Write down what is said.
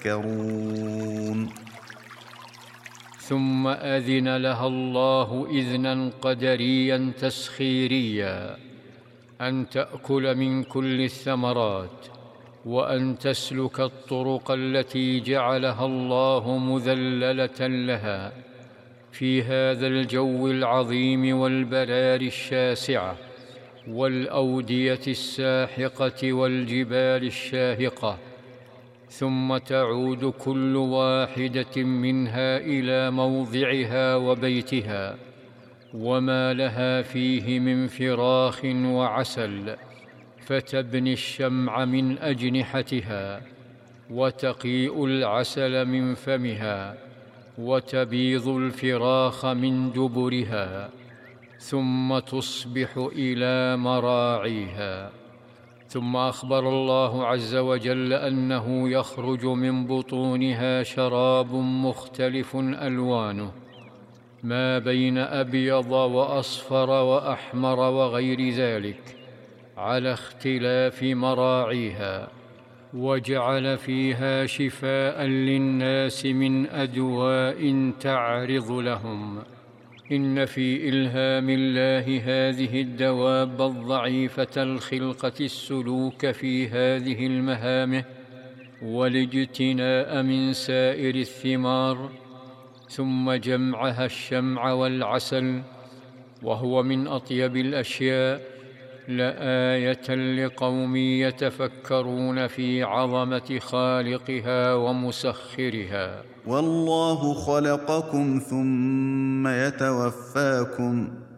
تذكرون. ثم أذن لها الله إذنا قدريا تسخيريا أن تأكل من كل الثمرات، وأن تسلك الطرق التي جعلها الله مذللة لها في هذا الجو العظيم والبرار الشاسعة والأودية الساحقة والجبال الشاهقة، ثم تعود كل واحدة منها إلى موضعها وبيتها وما لها فيه من فراخ وعسل، فتبني الشمع من أجنحتها، وتقيء العسل من فمها، وتبيض الفراخ من دبرها، ثم تصبح إلى مراعيها. ثم أخبر الله عز وجل أنه يخرج من بطونها شراب مختلف ألوانه ما بين أبيض وأصفر وأحمر وغير ذلك على اختلاف مراعيها، وجعل فيها شفاء للناس من أدواء تعرض لهم. إن في إلهام الله هذه الدواب الضعيفة الخلقة السلوك في هذه المهامه والاجتناء من سائر الثمار، ثم جمعها الشمع والعسل، وهو من أطيب الأشياء، لآية لقوم يتفكرون في عظمة خالقها ومسخرها. والله خلقكم ثم يتوفاكم